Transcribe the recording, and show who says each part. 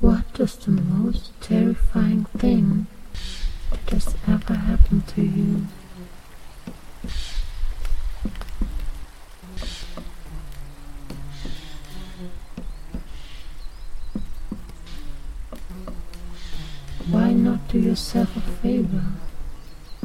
Speaker 1: What is the most terrifying thing that has ever happened to you? Why not do yourself a favor